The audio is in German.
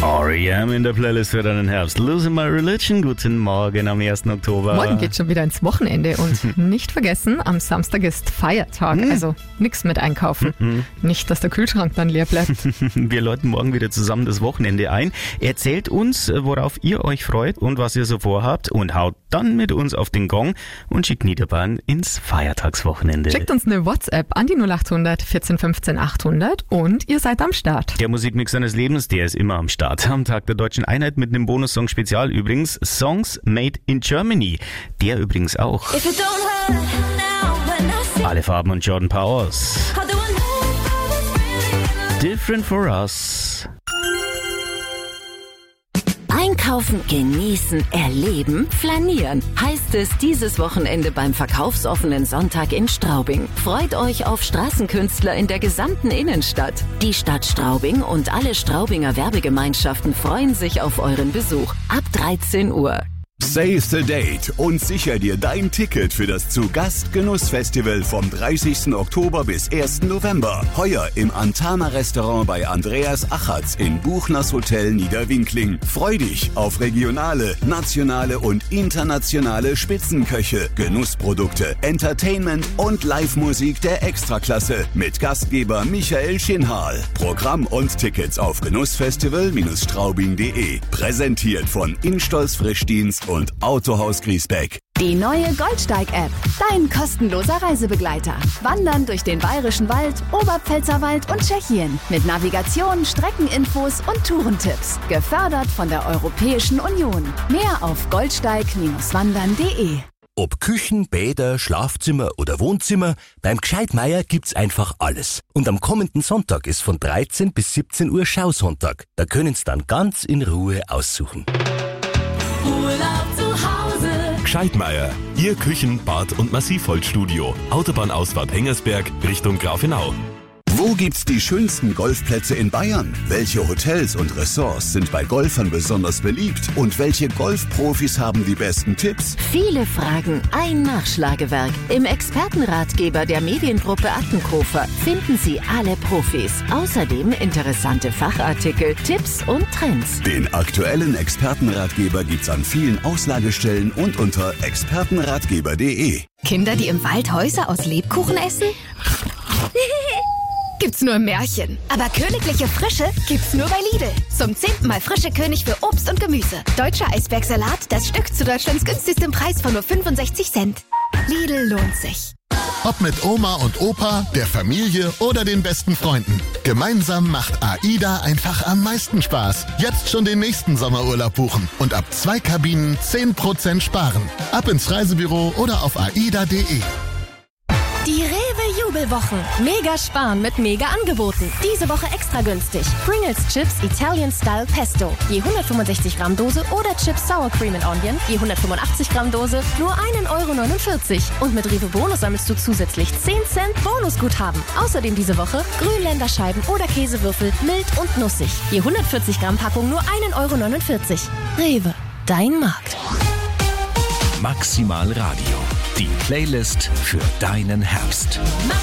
R.E.M. in der Playlist für deinen Herbst. Losing My Religion, guten Morgen am 1. Oktober. Morgen geht schon wieder ins Wochenende und nicht vergessen, am Samstag ist Feiertag, also nichts mit einkaufen. Nicht, dass der Kühlschrank dann leer bleibt. Wir läuten morgen wieder zusammen das Wochenende ein. Erzählt uns, worauf ihr euch freut und was ihr so vorhabt und haut dann mit uns auf den Gong und schickt Niederbayern ins Feiertagswochenende. Schickt uns eine WhatsApp an die 0800 14 15 800 und ihr seid am Start. Der Musikmix deines Lebens, der ist immer am Start. Am Tag der Deutschen Einheit mit einem Bonussong Spezial übrigens. Songs Made in Germany. Der übrigens auch. Alle Farben und Jordan Powers. Different for Us. Einkaufen, genießen, erleben, flanieren, heißt es dieses Wochenende beim verkaufsoffenen Sonntag in Straubing. Freut euch auf Straßenkünstler in der gesamten Innenstadt. Die Stadt Straubing und alle Straubinger Werbegemeinschaften freuen sich auf euren Besuch ab 13 Uhr. Save the date und sicher dir dein Ticket für das Zu-Gast-Genuss-Festival vom 30. Oktober bis 1. November. Heuer im Antana-Restaurant bei Andreas Achatz in Buchners Hotel Niederwinkling. Freu dich auf regionale, nationale und internationale Spitzenköche, Genussprodukte, Entertainment und Live-Musik der Extraklasse mit Gastgeber Michael Schinhal. Programm und Tickets auf genussfestival-straubing.de. Präsentiert von Instolz Frischdienst und Autohaus Griesbeck. Die neue Goldsteig-App. Dein kostenloser Reisebegleiter. Wandern durch den Bayerischen Wald, Oberpfälzerwald und Tschechien. Mit Navigation, Streckeninfos und Tourentipps. Gefördert von der Europäischen Union. Mehr auf goldsteig-wandern.de. Ob Küchen, Bäder, Schlafzimmer oder Wohnzimmer, beim Gscheidmeier gibt's einfach alles. Und am kommenden Sonntag ist von 13 bis 17 Uhr Schausonntag. Da können's dann ganz in Ruhe aussuchen. Urlaub zu Hause. Gscheidmeier, Ihr Küchen-, Bad- und Massivholzstudio. Autobahnausfahrt Hengersberg Richtung Grafenau. Wo gibt's die schönsten Golfplätze in Bayern? Welche Hotels und Ressorts sind bei Golfern besonders beliebt? Und welche Golfprofis haben die besten Tipps? Viele Fragen, ein Nachschlagewerk. Im Expertenratgeber der Mediengruppe Attenkofer finden Sie alle Profis. Außerdem interessante Fachartikel, Tipps und Trends. Den aktuellen Expertenratgeber gibt's an vielen Auslagestellen und unter expertenratgeber.de. Kinder, die im Wald Häuser aus Lebkuchen essen? Gibt's nur im Märchen. Aber königliche Frische gibt's nur bei Lidl. Zum 10. Mal frische König für Obst und Gemüse. Deutscher Eisbergsalat, das Stück zu Deutschlands günstigstem Preis von nur 65 Cent. Lidl lohnt sich. Ob mit Oma und Opa, der Familie oder den besten Freunden. Gemeinsam macht AIDA einfach am meisten Spaß. Jetzt schon den nächsten Sommerurlaub buchen und ab 2 Kabinen 10% sparen. Ab ins Reisebüro oder auf aida.de. Die Rewe-Jubelwochen. Mega sparen mit Mega-Angeboten. Diese Woche extra günstig. Pringles Chips Italian Style Pesto. Je 165 Gramm Dose oder Chips Sour Cream and Onion. Je 185 Gramm Dose nur 1,49 €. Und mit Rewe Bonus sammelst du zusätzlich 10 Cent Bonusguthaben. Außerdem diese Woche Grünländerscheiben oder Käsewürfel mild und nussig. Je 140 Gramm Packung nur 1,49 €. Rewe, dein Markt. Maximal Radio. Die Playlist für deinen Herbst.